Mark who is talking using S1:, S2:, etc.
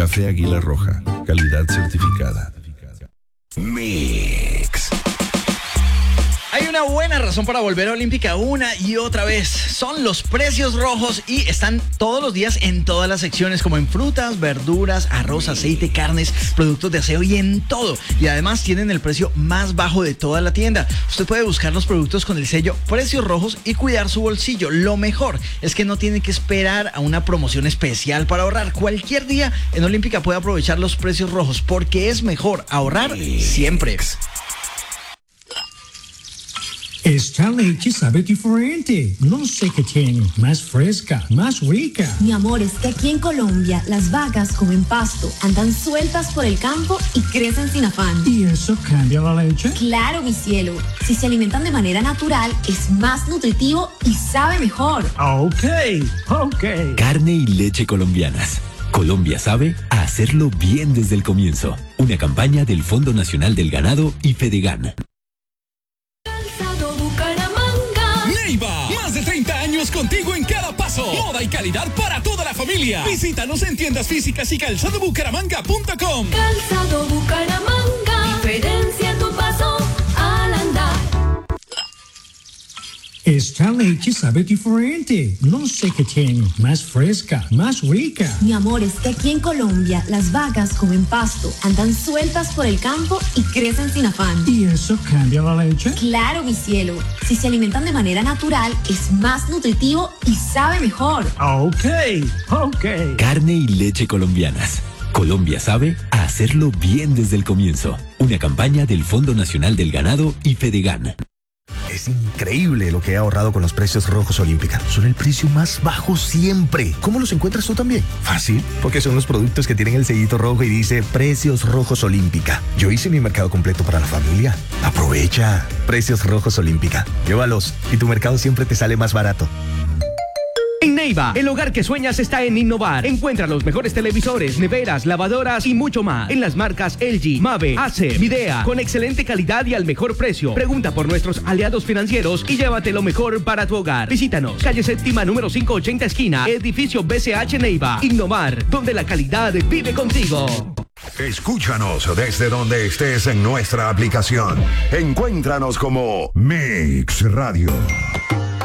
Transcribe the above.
S1: Café Águila Roja, calidad certificada.
S2: Mix.
S3: Hay una buena razón para volver a Olímpica una y otra vez. Son los precios rojos y están todos los días en todas las secciones, como en frutas, verduras, arroz, aceite, carnes, productos de aseo y en todo. Y además tienen el precio más bajo de toda la tienda. Usted puede buscar los productos con el sello Precios Rojos y cuidar su bolsillo. Lo mejor es que no tiene que esperar a una promoción especial para ahorrar. Cualquier día en Olímpica puede aprovechar los precios rojos porque es mejor ahorrar siempre.
S4: Esta leche sabe diferente. No sé qué tiene. Más fresca, más rica.
S5: Mi amor, es que aquí en Colombia las vacas comen pasto, andan sueltas por el campo y crecen sin afán.
S4: ¿Y eso cambia la leche?
S5: Claro, mi cielo. Si se alimentan de manera natural, es más nutritivo y sabe mejor.
S4: Ok.
S2: Carne y leche colombianas. Colombia sabe a hacerlo bien desde el comienzo. Una campaña del Fondo Nacional del Ganado y Fedegan.
S6: Neiva, más de 30 años contigo en cada paso. Moda y calidad para toda la familia. Visítanos en tiendas físicas y calzadobucaramanga.com.
S7: Calzado Bucaramanga, diferencia tu paso al andar.
S4: Esta leche sabe diferente. No sé qué tiene. Más fresca, más rica.
S5: Mi amor, es que aquí en Colombia las vacas comen pasto, andan sueltas por el campo y crecen sin afán.
S4: ¿Y eso cambia la leche?
S5: Claro, mi cielo. Si se alimentan de manera natural, es más nutritivo y sabe mejor.
S4: Ok.
S2: Carne y leche colombianas. Colombia sabe a hacerlo bien desde el comienzo. Una campaña del Fondo Nacional del Ganado y Fedegan.
S8: Es increíble lo que he ahorrado con los precios rojos Olímpica. Son el precio más bajo siempre. ¿Cómo los encuentras tú también? Fácil, porque son los productos que tienen el sellito rojo y dice Precios Rojos Olímpica. Yo hice mi mercado completo para la familia. Aprovecha. Precios Rojos Olímpica. Llévalos y tu mercado siempre te sale más barato.
S9: En Neiva, el hogar que sueñas está en innovar. Encuentra los mejores televisores, neveras, lavadoras y mucho más. En las marcas LG, Mave, Acer, Midea, con excelente calidad y al mejor precio. Pregunta por nuestros aliados financieros y llévate lo mejor para tu hogar. Visítanos, calle séptima número 580 esquina, edificio BCH Neiva. Innovar, donde la calidad vive contigo.
S10: Escúchanos desde donde estés en nuestra aplicación. Encuéntranos como Mix Radio.